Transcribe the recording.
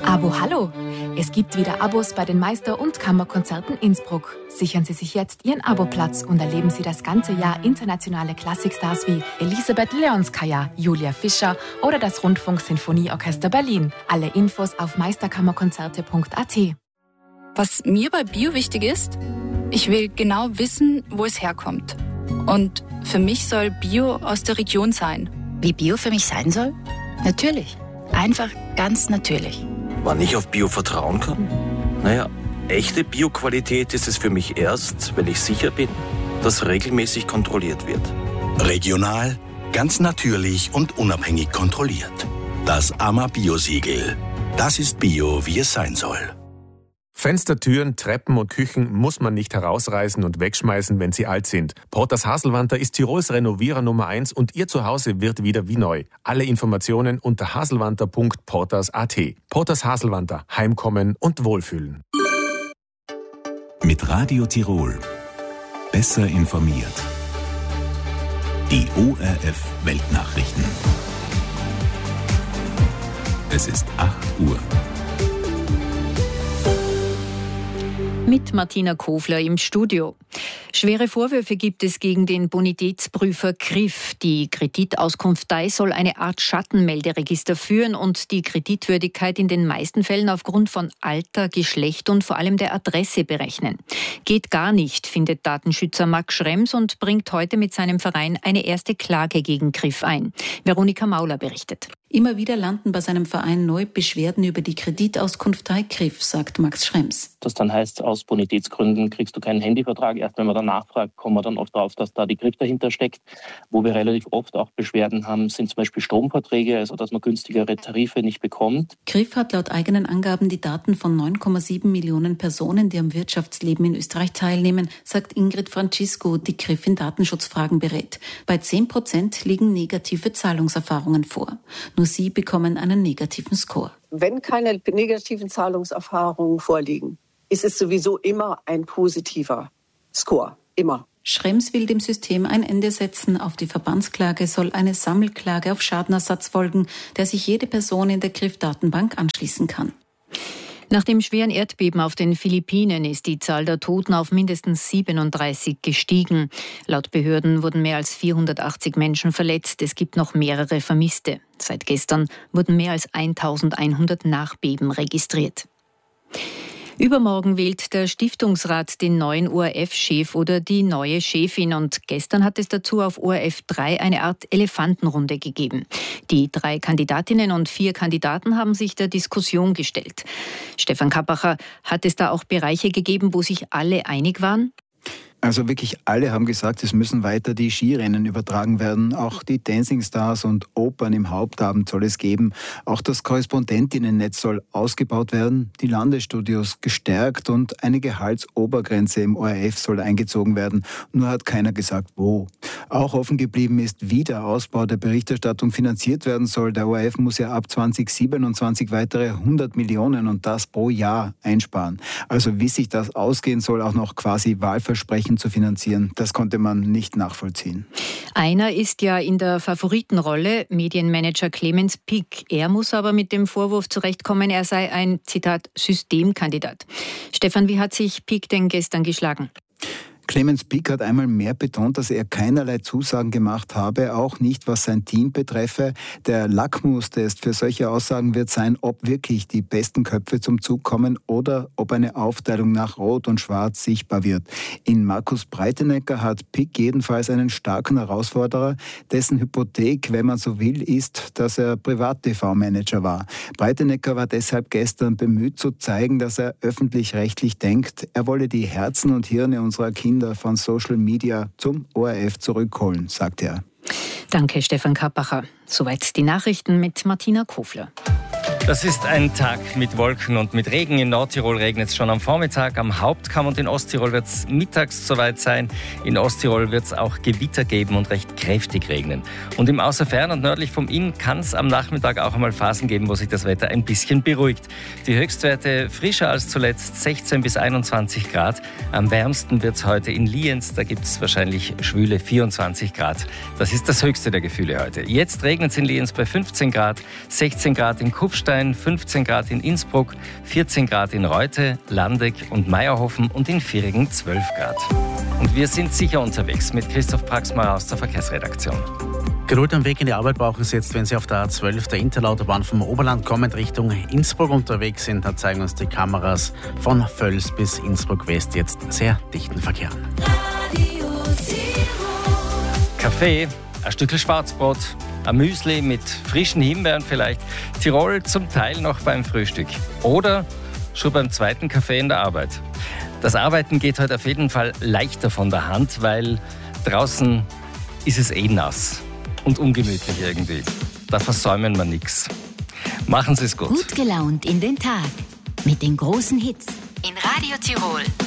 Abo Hallo! Es gibt wieder Abos bei den Meister- und Kammerkonzerten Innsbruck. Sichern Sie sich jetzt Ihren Aboplatz und erleben Sie das ganze Jahr internationale Klassikstars wie Elisabeth Leonskaya, Julia Fischer oder das Rundfunk-Sinfonieorchester Berlin. Alle Infos auf meisterkammerkonzerte.at. Was mir bei Bio wichtig ist, ich will genau wissen, wo es herkommt. Und für mich soll Bio aus der Region sein. Wie Bio für mich sein soll? Natürlich. Einfach ganz natürlich. Wann ich auf Bio vertrauen kann? Naja, echte Bio-Qualität ist es für mich erst, wenn ich sicher bin, dass regelmäßig kontrolliert wird. Regional, ganz natürlich und unabhängig kontrolliert. Das AMA Bio-Siegel. Das ist Bio, wie es sein soll. Fenster, Türen, Treppen und Küchen muss man nicht herausreißen und wegschmeißen, wenn sie alt sind. Porters Haselwanter ist Tirols Renovierer Nummer 1 und Ihr Zuhause wird wieder wie neu. Alle Informationen unter haselwanter.porters.at. Porters Haselwanter. Heimkommen und Wohlfühlen. Mit Radio Tirol. Besser informiert. Die ORF Weltnachrichten. Es ist 8 Uhr. Mit Martina Kofler im Studio. Schwere Vorwürfe gibt es gegen den Bonitätsprüfer CRIF. Die Kreditauskunftei soll eine Art Schattenmelderegister führen und die Kreditwürdigkeit in den meisten Fällen aufgrund von Alter, Geschlecht und vor allem der Adresse berechnen. Geht gar nicht, findet Datenschützer Max Schrems und bringt heute mit seinem Verein eine erste Klage gegen CRIF ein. Veronika Mauler berichtet. Immer wieder landen bei seinem Verein neu Beschwerden über die Kreditauskunftei CRIF, sagt Max Schrems. Das dann heißt, aus Bonitätsgründen kriegst du keinen Handyvertrag. Erst wenn man danach fragt, kommen wir dann oft drauf, dass da die CRIF dahinter steckt. Wo wir relativ oft auch Beschwerden haben, sind zum Beispiel Stromverträge, also dass man günstigere Tarife nicht bekommt. CRIF hat laut eigenen Angaben die Daten von 9,7 Millionen Personen, die am Wirtschaftsleben in Österreich teilnehmen, sagt Ingrid Francisco, die CRIF in Datenschutzfragen berät. Bei 10% liegen negative Zahlungserfahrungen vor. Nur sie bekommen einen negativen Score. Wenn keine negativen Zahlungserfahrungen vorliegen, ist es sowieso immer ein positiver Score. Immer. Schrems will dem System ein Ende setzen. Auf die Verbandsklage soll eine Sammelklage auf Schadenersatz folgen, der sich jede Person in der CRIF-Datenbank anschließen kann. Nach dem schweren Erdbeben auf den Philippinen ist die Zahl der Toten auf mindestens 37 gestiegen. Laut Behörden wurden mehr als 480 Menschen verletzt. Es gibt noch mehrere Vermisste. Seit gestern wurden mehr als 1100 Nachbeben registriert. Übermorgen wählt der Stiftungsrat den neuen ORF-Chef oder die neue Chefin und gestern hat es dazu auf ORF 3 eine Art Elefantenrunde gegeben. Die 3 Kandidatinnen und 4 Kandidaten haben sich der Diskussion gestellt. Stefan Kappacher, hat es da auch Bereiche gegeben, wo sich alle einig waren? Also wirklich alle haben gesagt, es müssen weiter die Skirennen übertragen werden. Auch die Dancing Stars und Opern im Hauptabend soll es geben. Auch das Korrespondentinnennetz soll ausgebaut werden, die Landesstudios gestärkt und eine Gehaltsobergrenze im ORF soll eingezogen werden. Nur hat keiner gesagt, wo. Auch offen geblieben ist, wie der Ausbau der Berichterstattung finanziert werden soll. Der ORF muss ja ab 2027 weitere 100 Millionen und das pro Jahr einsparen. Also wie sich das ausgehen soll, auch noch quasi Wahlversprechen zu finanzieren, das konnte man nicht nachvollziehen. Einer ist ja in der Favoritenrolle, Medienmanager Clemens Pick. Er muss aber mit dem Vorwurf zurechtkommen, er sei ein, Zitat, Systemkandidat. Stefan, wie hat sich Pick denn gestern geschlagen? Clemens Pick hat einmal mehr betont, dass er keinerlei Zusagen gemacht habe, auch nicht, was sein Team betreffe. Der Lackmustest für solche Aussagen wird sein, ob wirklich die besten Köpfe zum Zug kommen oder ob eine Aufteilung nach Rot und Schwarz sichtbar wird. In Markus Breitenecker hat Pick jedenfalls einen starken Herausforderer, dessen Hypothek, wenn man so will, ist, dass er Privat-TV-Manager war. Breitenecker war deshalb gestern bemüht zu zeigen, dass er öffentlich-rechtlich denkt. Er wolle die Herzen und Hirne unserer Kinder von Social Media zum ORF zurückholen, sagt er. Danke, Stefan Kappacher. Soweit die Nachrichten mit Martina Kofler. Das ist ein Tag mit Wolken und mit Regen. In Nordtirol regnet es schon am Vormittag, am Hauptkamm und in Osttirol wird es mittags soweit sein. In Osttirol wird es auch Gewitter geben und recht kräftig regnen. Und im Außerfern und nördlich vom Inn kann es am Nachmittag auch einmal Phasen geben, wo sich das Wetter ein bisschen beruhigt. Die Höchstwerte frischer als zuletzt, 16 bis 21 Grad. Am wärmsten wird es heute in Lienz, da gibt es wahrscheinlich schwüle 24 Grad. Das ist das höchste der Gefühle heute. Jetzt regnet es in Lienz bei 15 Grad, 16 Grad in Kufstein, sein, 15 Grad in Innsbruck, 14 Grad in Reute, Landeck und Meierhofen und in Virigen 12 Grad. Und wir sind sicher unterwegs mit Christoph Praxmar aus der Verkehrsredaktion. Geduld am Weg in die Arbeit brauchen Sie jetzt, wenn Sie auf der A12 der Interlautobahn vom Oberland kommend Richtung Innsbruck unterwegs sind. Da zeigen uns die Kameras von Völs bis Innsbruck West jetzt sehr dichten Verkehr. Kaffee, ein Stückchen Schwarzbrot, ein Müsli mit frischen Himbeeren vielleicht. Tirol zum Teil noch beim Frühstück. Oder schon beim zweiten Kaffee in der Arbeit. Das Arbeiten geht heute auf jeden Fall leichter von der Hand, weil draußen ist es nass und ungemütlich irgendwie. Da versäumen wir nichts. Machen Sie es gut. Gut gelaunt in den Tag mit den großen Hits in Radio Tirol.